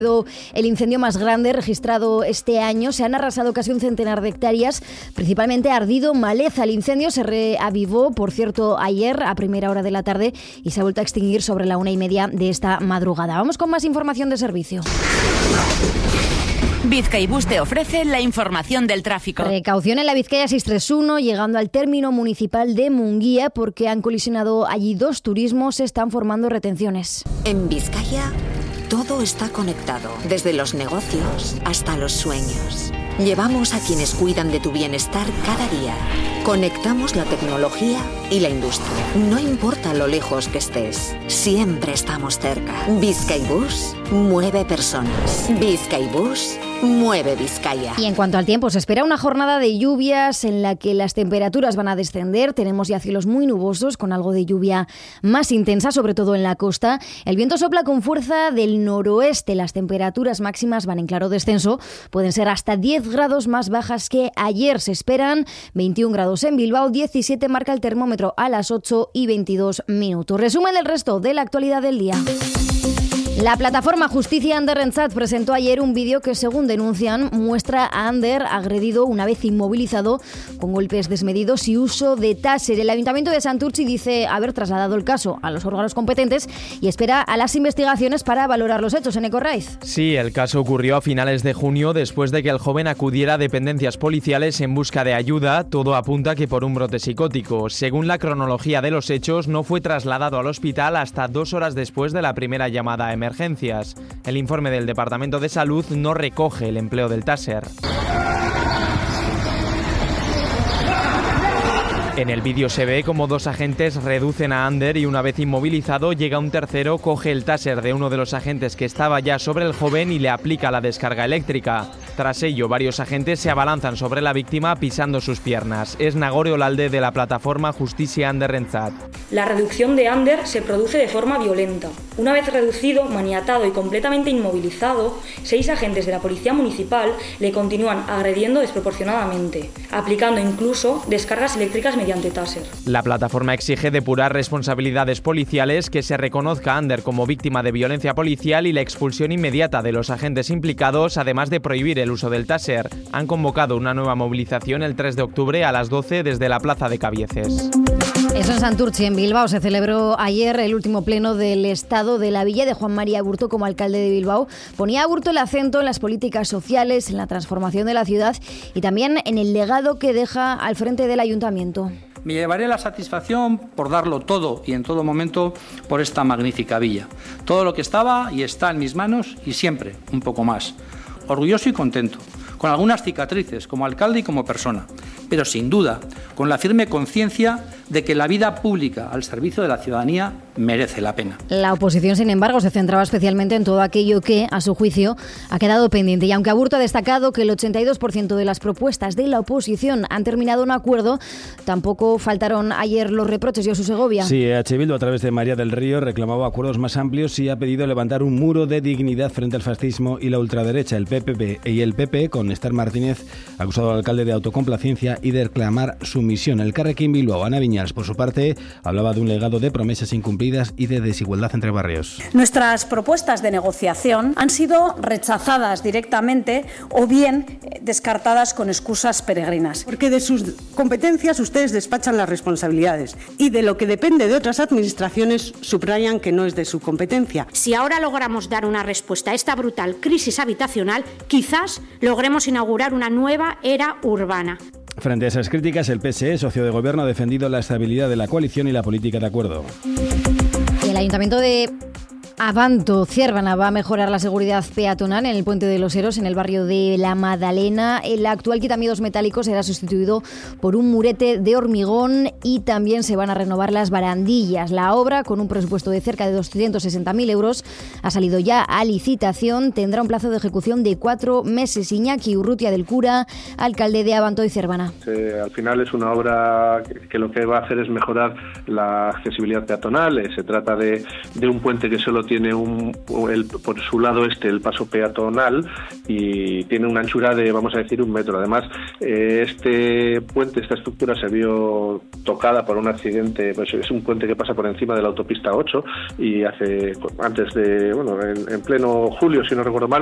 El incendio más grande registrado este año. Se han arrasado casi un centenar de hectáreas, principalmente ha ardido maleza. El incendio se reavivó, por cierto, ayer a primera hora de la tarde y se ha vuelto a extinguir sobre la 1:30 de esta madrugada. Vamos con más información de servicio. Bizkaibus te ofrece la información del tráfico. Precaución en la Vizcaya 631, llegando al término municipal de Munguía, porque han colisionado allí dos turismos, se están formando retenciones. En Vizcaya todo está conectado, desde los negocios hasta los sueños. Llevamos a quienes cuidan de tu bienestar cada día. Conectamos la tecnología y la industria. No importa lo lejos que estés, siempre estamos cerca. Bizkaibus mueve personas. Bizkaibus mueve Vizcaya. Y en cuanto al tiempo, se espera una jornada de lluvias en la que las temperaturas van a descender. Tenemos ya cielos muy nubosos con algo de lluvia más intensa, sobre todo en la costa. El viento sopla con fuerza del noroeste. Las temperaturas máximas van en claro descenso. Pueden ser hasta 10 grados más bajas que ayer. Se esperan 21 grados en Bilbao, 17 marca el termómetro a las 8:22. Resumen del resto de la actualidad del día. La plataforma Justicia Anderrentzat presentó ayer un vídeo que, según denuncian, muestra a Ander agredido una vez inmovilizado con golpes desmedidos y uso de taser. El Ayuntamiento de Santurtzi dice haber trasladado el caso a los órganos competentes y espera a las investigaciones para valorar los hechos. Eneco Raiz. Sí, el caso ocurrió a finales de junio después de que el joven acudiera a dependencias policiales en busca de ayuda. Todo apunta que por un brote psicótico. Según la cronología de los hechos, no fue trasladado al hospital hasta 2 horas después de la primera llamada a emergencias. El informe del Departamento de Salud no recoge el empleo del taser. En el vídeo se ve como 2 agentes reducen a Ander y una vez inmovilizado llega un tercero, coge el taser de uno de los agentes que estaba ya sobre el joven y le aplica la descarga eléctrica. Tras ello, varios agentes se abalanzan sobre la víctima pisando sus piernas. Es Nagore Olalde de la plataforma Justicia Anderrentzat. La reducción de Ander se produce de forma violenta. Una vez reducido, maniatado y completamente inmovilizado, 6 agentes de la Policía Municipal le continúan agrediendo desproporcionadamente, aplicando incluso descargas eléctricas mediante taser. La plataforma exige depurar responsabilidades policiales, que se reconozca a Ander como víctima de violencia policial y la expulsión inmediata de los agentes implicados, además de prohibir el uso del taser. Han convocado una nueva movilización el 3 de octubre a las 12 desde la Plaza de Cabieces. Eso en Santurtzi. En Bilbao se celebró ayer el último pleno del Estado de la Villa de Juan María Aburto como alcalde de Bilbao. Ponía Aburto el acento en las políticas sociales, en la transformación de la ciudad y también en el legado que deja al frente del ayuntamiento. Me llevaré la satisfacción por darlo todo y en todo momento por esta magnífica villa. Todo lo que estaba y está en mis manos y siempre un poco más. Orgulloso y contento, con algunas cicatrices como alcalde y como persona, pero sin duda con la firme conciencia de que la vida pública al servicio de la ciudadanía merece la pena. La oposición, sin embargo, se centraba especialmente en todo aquello que, a su juicio, ha quedado pendiente. Y aunque Aburto ha destacado que el 82% de las propuestas de la oposición han terminado en acuerdo, tampoco faltaron ayer los reproches. Josu Segovia. Sí, EH Bildu, a través de María del Río, reclamaba acuerdos más amplios y ha pedido levantar un muro de dignidad frente al fascismo y la ultraderecha. El PPP y el PP, con Esther Martínez, acusado al alcalde de autocomplacencia y de reclamar sumisión. El Carrequín Bilbao, Ana Viñals, por su parte, hablaba de un legado de promesas incumplidas y de desigualdad entre barrios. Nuestras propuestas de negociación han sido rechazadas directamente o bien descartadas con excusas peregrinas. Porque de sus competencias ustedes despachan las responsabilidades y de lo que depende de otras administraciones subrayan que no es de su competencia. Si ahora logramos dar una respuesta a esta brutal crisis habitacional, quizás logremos inaugurar una nueva era urbana. Frente a esas críticas, el PSE, socio de gobierno, ha defendido la estabilidad de la coalición y la política de acuerdo. El Ayuntamiento de Abanto, Ciervana, va a mejorar la seguridad peatonal en el Puente de los Heros, en el barrio de La Madalena. El actual quitamiedos metálico será sustituido por un murete de hormigón y también se van a renovar las barandillas. La obra, con un presupuesto de cerca de 260.000 euros, ha salido ya a licitación. Tendrá un plazo de ejecución de 4 meses. Iñaki Urrutia del Cura, alcalde de Abanto y Ciervana. Al final es una obra que lo que va a hacer es mejorar la accesibilidad peatonal. Se trata de un puente que solo tiene por su lado el paso peatonal y tiene una anchura de, vamos a decir, 1 metro. Además, este puente, esta estructura se vio tocada por un accidente, pues es un puente que pasa por encima de la autopista 8 y en pleno julio, si no recuerdo mal,